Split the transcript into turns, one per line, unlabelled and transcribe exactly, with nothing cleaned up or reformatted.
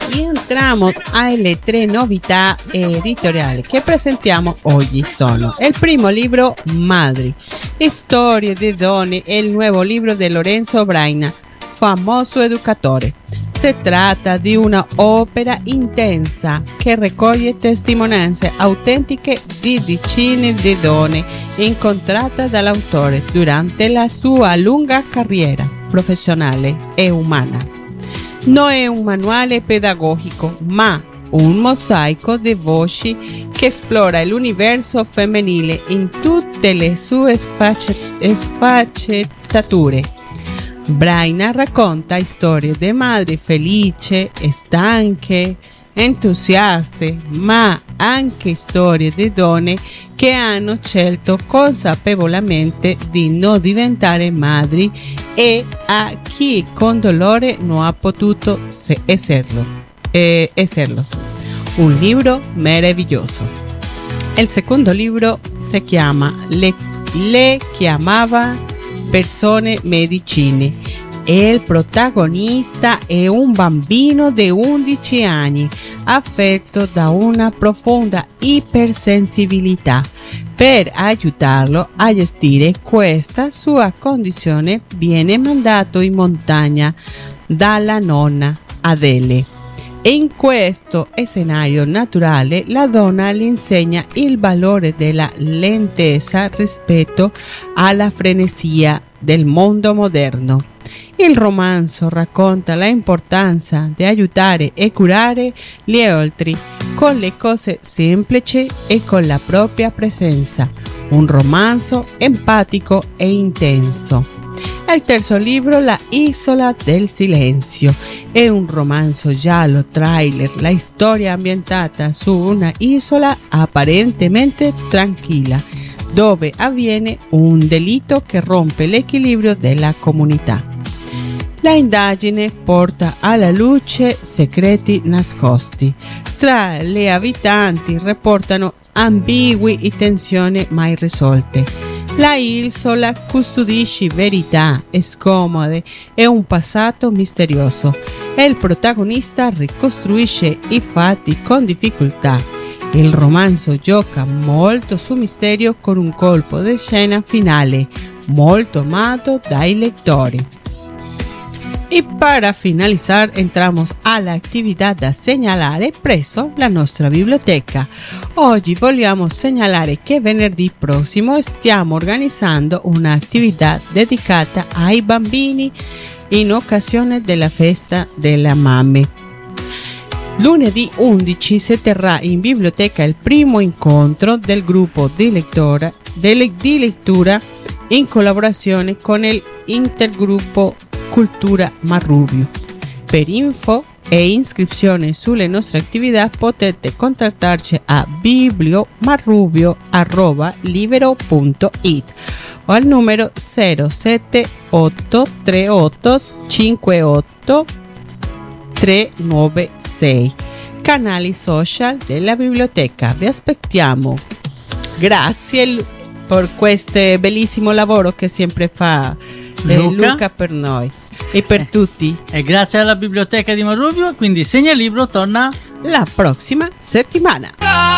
y entramos alle tre novità editoriali che presentiamo oggi. Sono il primo libro, Madri, storie di donne, è il nuovo libro di Lorenzo Braina, famoso educatore. Si tratta di una opera intensa che raccoglie testimonianze autentiche di decine di donne incontrate dall'autore durante la sua lunga carriera professionale e umana. Non è un manuale pedagogico, ma un mosaico di voci che esplora l'universo femminile in tutte le sue sfaccettature. Braina racconta storie di madri felici, stanche, entusiaste, ma anche storie di donne che hanno scelto consapevolmente di non diventare madri e a chi con dolore non ha potuto esserlo. Eh, esserlo. Un libro meraviglioso. Il secondo libro si chiama Le, Le chiamava persone medicine e il protagonista è un bambino di undici anni affetto da una profonda ipersensibilità. Per aiutarlo a gestire questa sua condizione viene mandato in montagna dalla nonna Adele. In questo scenario naturale la donna gli insegna il valore della lentezza rispetto alla frenesia del mondo moderno. Il romanzo racconta l'importanza di aiutare e curare gli altri con le cose semplici e con la propria presenza. Un romanzo empatico e intenso. Il terzo libro, La isola del silenzio, è un romanzo giallo thriller, la storia ambientata su una isola apparentemente tranquilla, dove avviene un delitto che rompe l'equilibrio della comunità. La indagine porta alla luce segreti nascosti. Tra le abitanti riportano ambigui e tensioni mai risolte. La isola custodisce verità scomode e un passato misterioso. Il protagonista ricostruisce i fatti con difficoltà. Il romanzo gioca molto su misterio con un colpo di scena finale molto amato dai lettori. Y para finalizar entramos a la actividad da segnalare presso la nostra biblioteca. Oggi vogliamo segnalare che venerdì prossimo stiamo organizzando un'attività dedicata ai bambini in occasione della festa delle mamme. Lunedì undici si terrà in biblioteca il primo incontro del gruppo di lettura, di lettura in collaborazione con il intergruppo Cultura Marrubio. Per info e iscrizione sulle nostre attività potete contattarci a bibliomarrubio arroba libero punto it o al numero zero sette otto tre otto cinque otto tre nove sei. Canali social della biblioteca. Vi aspettiamo. Grazie per questo bellissimo lavoro che sempre fa eh, Luca. Luca per noi e per eh, tutti.
E grazie alla biblioteca di Marrubio, quindi Segnalibro torna
la prossima settimana.